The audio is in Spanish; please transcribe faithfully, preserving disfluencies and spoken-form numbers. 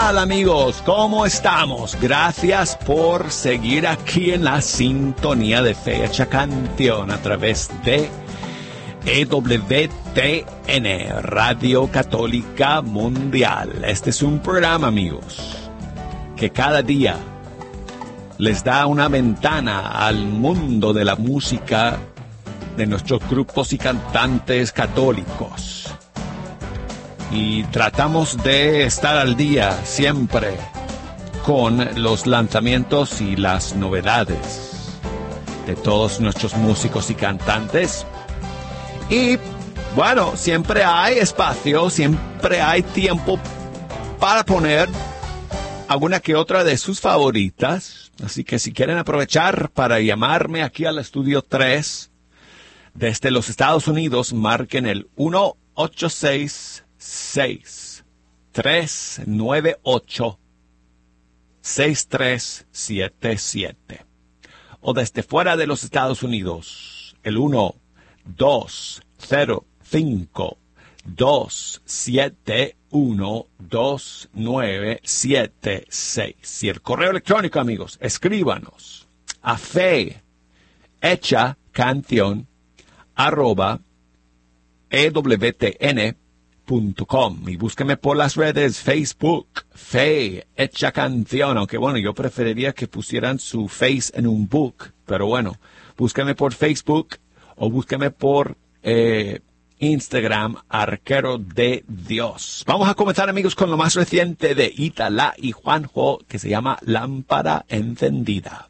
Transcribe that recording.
tal, amigos? ¿Cómo estamos? Gracias por seguir aquí en la sintonía de Fecha Canción a través de E W T N, Radio Católica Mundial. Este es un programa, amigos, que cada día les da una ventana al mundo de la música de nuestros grupos y cantantes católicos. Y tratamos de estar al día siempre con los lanzamientos y las novedades de todos nuestros músicos y cantantes. Y bueno, siempre hay espacio, siempre hay tiempo para poner alguna que otra de sus favoritas. Así que si quieren aprovechar para llamarme aquí al estudio tres desde los Estados Unidos, marquen el uno ocho seis seis, tres nueve ocho, seis tres siete siete. O desde fuera de los Estados Unidos, el uno dos cero cinco, dos siete uno, dos nueve siete seis. Y el correo electrónico, amigos, escríbanos a fe hecha canción arroba ewtn punto com y búsqueme por las redes Facebook, Fe Hecha Canción, aunque bueno, yo preferiría que pusieran su face en un book, pero bueno, búsqueme por Facebook o búsqueme por eh, Instagram, Arquero de Dios. Vamos a comenzar, amigos, con lo más reciente de Italá y Juanjo, que se llama Lámpara Encendida.